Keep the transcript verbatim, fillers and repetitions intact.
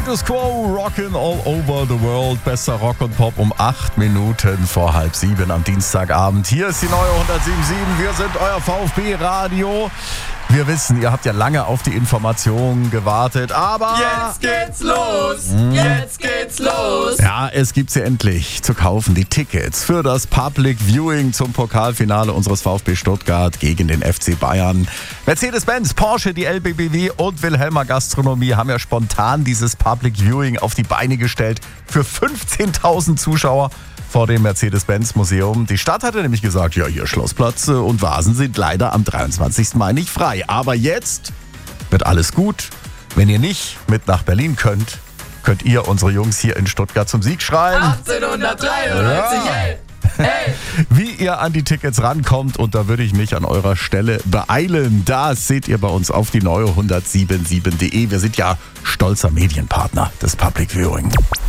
Status Quo, Rockin' All Over the World, bester Rock und Pop um acht Minuten vor halb sieben am Dienstagabend. Hier ist die neue hundertsieben Komma sieben, wir sind euer VfB-Radio. Wir wissen, ihr habt ja lange auf die Informationen gewartet, aber... Jetzt geht's los! Hm. Jetzt geht's los! Ja, es gibt sie endlich zu kaufen, die Tickets für das Public Viewing zum Pokalfinale unseres VfB Stuttgart gegen den F C Bayern. Mercedes-Benz, Porsche, die L B B W und Wilhelmer Gastronomie haben ja spontan dieses Public Viewing auf die Beine gestellt für fünfzehntausend Zuschauer vor dem Mercedes-Benz-Museum. Die Stadt hatte nämlich gesagt, ja, hier Schlossplatz und Vasen sind leider am dreiundzwanzigsten Mai nicht frei. Aber jetzt wird alles gut. Wenn ihr nicht mit nach Berlin könnt, könnt ihr unsere Jungs hier in Stuttgart zum Sieg schreien. achtzehnhundertdreiundneunzig, Ja. hey! Hey! Wie ihr an die Tickets rankommt, und da würde ich mich an eurer Stelle beeilen, das seht ihr bei uns auf die neue hundertsieben Komma sieben punkt de. Wir sind ja stolzer Medienpartner des Public Viewing.